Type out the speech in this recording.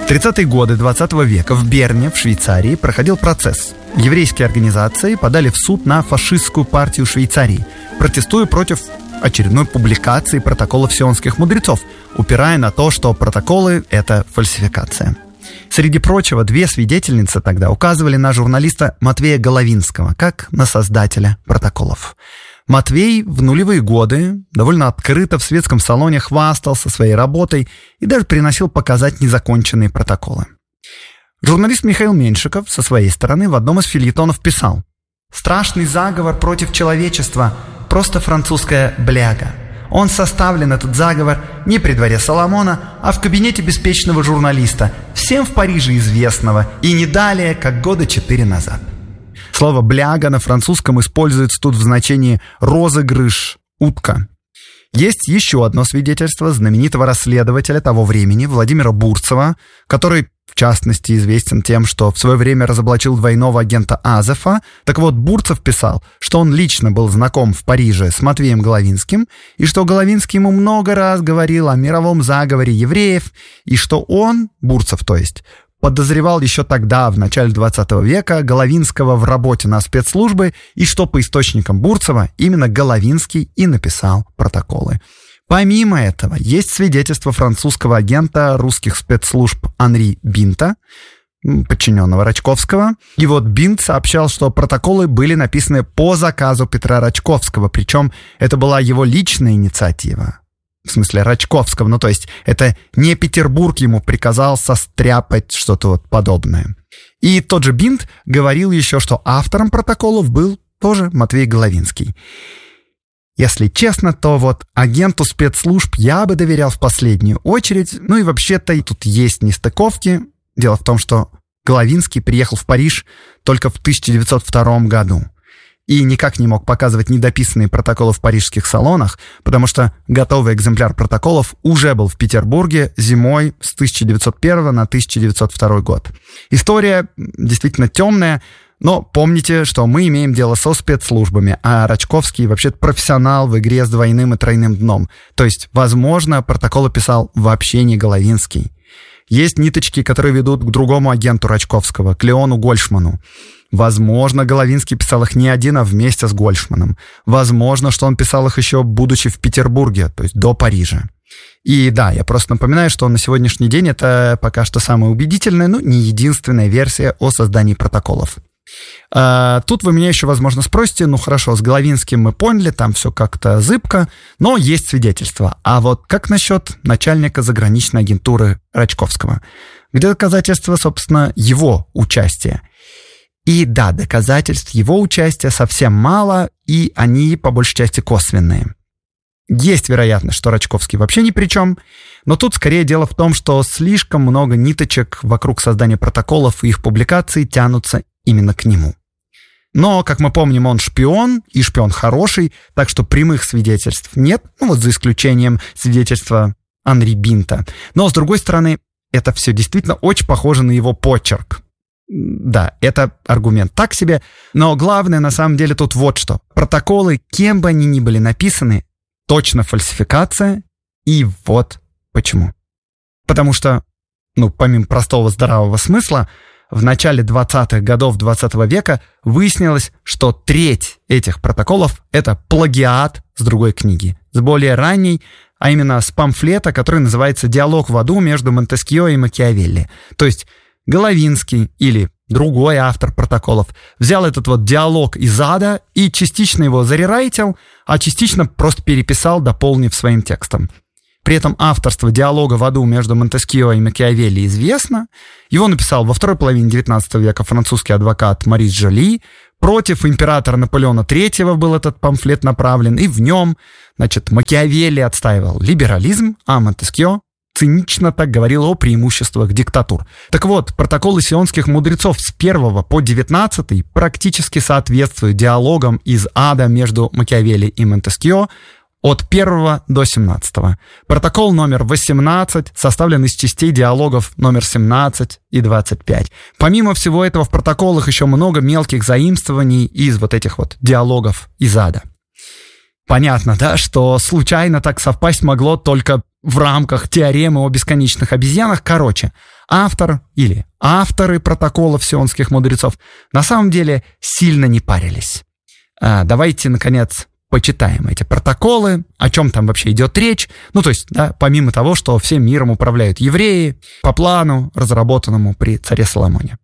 В 30-е годы 20 века в Берне, в Швейцарии, проходил процесс. Еврейские организации подали в суд на фашистскую партию Швейцарии, протестуя против очередной публикации протоколов сионских мудрецов, упирая на то, что протоколы — это фальсификация. Среди прочего, две свидетельницы тогда указывали на журналиста Матвея Головинского как на создателя протоколов. Матвей в нулевые годы довольно открыто в светском салоне хвастался своей работой и даже приносил показать незаконченные протоколы. Журналист Михаил Меньшиков со своей стороны в одном из фельетонов писал: «Страшный заговор против человечества, просто французская бляга. Он составлен, этот заговор, не при дворе Соломона, а в кабинете беспечного журналиста, всем в Париже известного, и не далее, как года 4 назад». Слово «бляга» на французском используется тут в значении «розыгрыш», «утка». Есть еще одно свидетельство знаменитого расследователя того времени Владимира Бурцева, который, в частности, известен тем, что в свое время разоблачил двойного агента Азефа. Так вот, Бурцев писал, что он лично был знаком в Париже с Матвеем Головинским, и что Головинский ему много раз говорил о мировом заговоре евреев, и что он, Бурцев то есть, подозревал еще тогда, в начале 20 века, Головинского в работе на спецслужбы, и что по источникам Бурцева именно Головинский и написал протоколы. Помимо этого, есть свидетельство французского агента русских спецслужб Анри Бинта, подчиненного Рачковского. И вот Бинт сообщал, что протоколы были написаны по заказу Петра Рачковского, причем это была его личная инициатива. В смысле Рачковского, ну то есть это не Петербург ему приказал состряпать что-то вот подобное. И тот же Бинт говорил еще, что автором протоколов был тоже Матвей Головинский. Если честно, то вот агенту спецслужб я бы доверял в последнюю очередь. Ну и вообще-то тут есть нестыковки. Дело в том, что Головинский приехал в Париж только в 1902 году. И никак не мог показывать недописанные протоколы в парижских салонах, потому что готовый экземпляр протоколов уже был в Петербурге зимой с 1901 на 1902 год. История действительно темная, но помните, что мы имеем дело со спецслужбами, а Рачковский вообще-то профессионал в игре с двойным и тройным дном. То есть, возможно, протоколы писал вообще не Головинский. Есть ниточки, которые ведут к другому агенту Рачковского, к Леону Гольшману. Возможно, Головинский писал их не один, а вместе с Гольшманом. Возможно, что он писал их еще будучи в Петербурге, то есть до Парижа. И да, я просто напоминаю, что на сегодняшний день это пока что самая убедительная, но не единственная версия о создании протоколов. Тут вы меня еще, возможно, спросите, ну хорошо, с Головинским мы поняли, там все как-то зыбко, но есть свидетельства. А вот как насчет начальника заграничной агентуры Рачковского? Где доказательства, собственно, его участия? И да, доказательств его участия совсем мало, и они, по большей части, косвенные. Есть вероятность, что Рачковский вообще ни при чем, но тут скорее дело в том, что слишком много ниточек вокруг создания протоколов и их публикаций тянутся именно к нему. Но, как мы помним, он шпион, и шпион хороший, так что прямых свидетельств нет, ну вот за исключением свидетельства Анри Бинта. Но, с другой стороны, это все действительно очень похоже на его почерк. Да, это аргумент так себе, но главное на самом деле тут вот что. Протоколы, кем бы они ни были написаны, точно фальсификация, и вот почему. Потому что, помимо простого здравого смысла, в начале 20-х годов 20 века выяснилось, что треть этих протоколов — это плагиат с другой книги, с более ранней, а именно с памфлета, который называется «Диалог в аду» между Монтескьё и Макиавелли. То есть Головинский или другой автор протоколов взял этот вот диалог из ада и частично его зарерайтил, а частично просто переписал, дополнив своим текстом. При этом авторство диалога в аду между Монтескьё и Макиавелли известно. Его написал во второй половине XIX века французский адвокат Морис Жоли. Против императора Наполеона III был этот памфлет направлен, и в нем, Макиавелли отстаивал либерализм, а Монтескьё цинично так говорил о преимуществах диктатур. Так вот, протоколы сионских мудрецов с 1 по 19 практически соответствуют диалогам из ада между Макиавелли и Монтескьё от 1 до 17. Протокол номер 18 составлен из частей диалогов номер 17 и 25. Помимо всего этого, в протоколах еще много мелких заимствований из вот этих вот диалогов из ада. Понятно, да, что случайно так совпасть могло только в рамках теоремы о бесконечных обезьянах. Короче, автор или авторы протоколов сионских мудрецов на самом деле сильно не парились. Давайте, наконец, почитаем эти протоколы, о чем там вообще идет речь. Ну, то есть, да, помимо того, что всем миром управляют евреи по плану, разработанному при царе Соломоне.